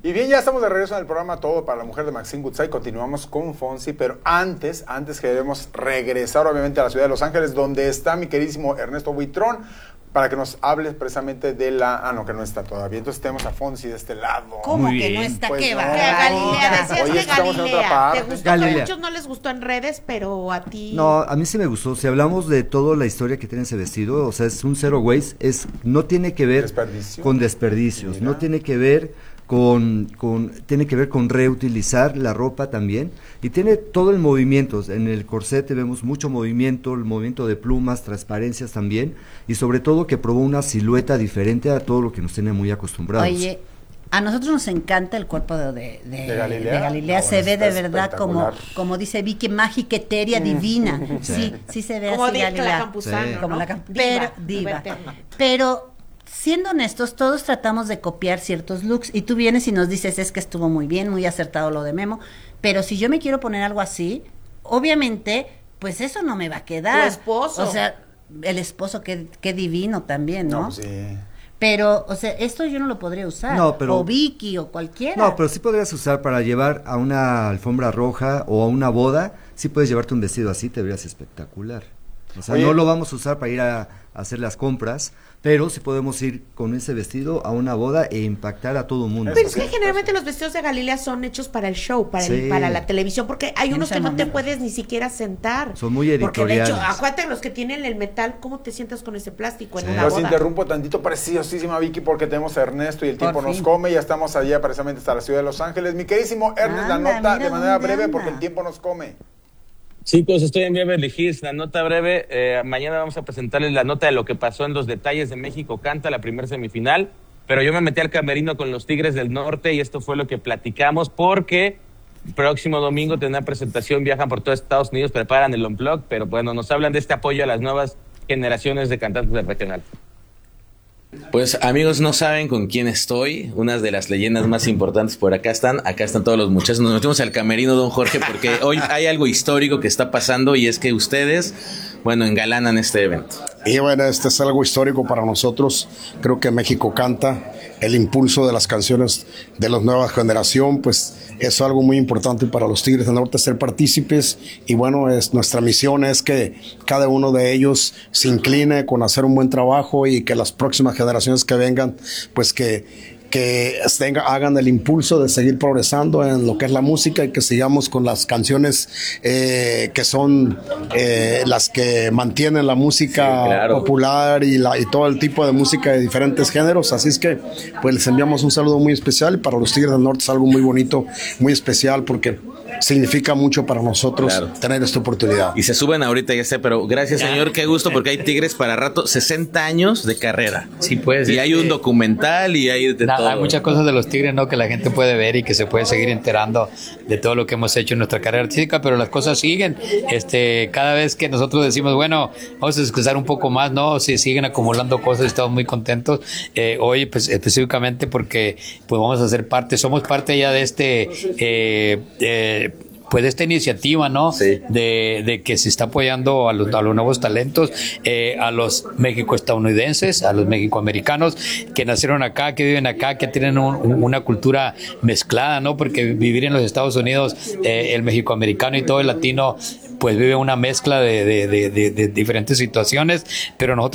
Y bien, ya estamos de regreso en el programa Todo para la Mujer de Maxine Goodside. Continuamos con Fonsi, pero antes queremos regresar obviamente a la ciudad de Los Ángeles, donde está mi queridísimo Ernesto Buitrón, para que nos hable precisamente de la... Ah, no, que no está todavía. Entonces tenemos a Fonsi de este lado. ¿Cómo que no está? Pues ¿Qué no. va? Galilea, decías Oye, que estamos en otra Galilea. parte. ¿Te gustó? Galilea. A muchos no les gustó en redes, pero a ti... No, a mí sí me gustó. Si hablamos de toda la historia que tiene ese vestido, o sea, es un zero waste, no tiene que ver con desperdicios, Mira. no tiene que ver tiene que ver con reutilizar la ropa también, y tiene todo el movimiento. En el corsete vemos mucho movimiento, el movimiento de plumas, transparencias también, y sobre todo que probó una silueta diferente a todo lo que nos tiene muy acostumbrados. Oye, a nosotros nos encanta el cuerpo de Galilea. No, Se ve de está verdad como dice Vicky, mágica, etérea, divina. Sí se ve como así la Galilea. Campuzano, Sí. ¿no? Como la diva. Verte. Pero siendo honestos, todos tratamos de copiar ciertos looks, y tú vienes y nos dices, es que estuvo muy bien, muy acertado lo de Memo, pero si yo me quiero poner algo así, obviamente, pues eso no me va a quedar. Tu esposo. O sea, el esposo, qué divino también, ¿no? No, pues sí. Pero, o sea, esto yo no lo podría usar. No, pero- o Vicky, o cualquiera. No, pero sí podrías usar para llevar a una alfombra roja o a una boda. Sí puedes llevarte un vestido así, te verías espectacular. O sea, Oye, no lo vamos a usar para ir a hacer las compras, pero sí podemos ir con ese vestido a una boda e impactar a todo el mundo. Pero es que generalmente los vestidos de Galilea son hechos para el show, Sí. para la televisión, porque hay En unos ese que no te momento. puedes ni siquiera sentar. Son muy Porque de hecho, editoriales. acuérdate, los que tienen el metal, ¿cómo te sientas con ese plástico en Sí. una Los boda? interrumpo tantito, preciosísima Vicky, porque tenemos a Ernesto y el tiempo Por nos fin. come. Ya estamos allá precisamente hasta la ciudad de Los Ángeles. Mi queridísimo Ernest, la Anda, nota mira de manera dónde breve, anda. porque el tiempo nos come. Chicos, estoy en Beverly Hills, la nota breve. Mañana vamos a presentarles la nota de lo que pasó en los detalles de México Canta, la primer semifinal. Pero yo me metí al camerino con los Tigres del Norte y esto fue lo que platicamos, porque próximo domingo tendrán presentación, viajan por todo Estados Unidos, preparan el Unplugged, pero bueno, nos hablan de este apoyo a las nuevas generaciones de cantantes del regional. Pues amigos, no saben con quién estoy, unas de las leyendas más importantes por acá están todos los muchachos. Nos metimos al camerino, don Jorge, porque hoy hay algo histórico que está pasando, y es que ustedes, bueno, engalanan este evento. Y bueno, este es algo histórico para nosotros. Creo que México Canta, el impulso de las canciones de la nueva generación, pues es algo muy importante para los Tigres del Norte ser partícipes. Y bueno, nuestra misión es que cada uno de ellos se incline con hacer un buen trabajo, y que las próximas generaciones que vengan, pues que hagan el impulso de seguir progresando en lo que es la música, y que sigamos con las canciones que son las que mantienen la música, sí, claro, popular y todo el tipo de música de diferentes géneros. Así es que pues les enviamos un saludo muy especial, y para los Tigres del Norte es algo muy bonito, muy especial, porque significa mucho para nosotros, claro, tener esta oportunidad. Y se suben ahorita, ya sé, pero gracias señor, qué gusto, porque hay Tigres para rato, 60 años de carrera. Sí, pues. Y hay un documental y hay de todo. Hay muchas cosas de los Tigres, ¿no?, que la gente puede ver y que se puede seguir enterando de todo lo que hemos hecho en nuestra carrera artística, pero las cosas siguen. Cada vez que nosotros decimos, bueno, vamos a descansar un poco más, ¿no? Se siguen acumulando cosas y estamos muy contentos. Hoy, pues, específicamente porque pues vamos a ser parte, somos parte ya de pues de esta iniciativa, ¿no? Sí. De que se está apoyando a los nuevos talentos, a los mexico-estadounidenses, a los mexicoamericanos que nacieron acá, que viven acá, que tienen una cultura mezclada, ¿no? Porque vivir en los Estados Unidos, el mexicoamericano y todo el latino, pues vive una mezcla de diferentes situaciones, pero nosotros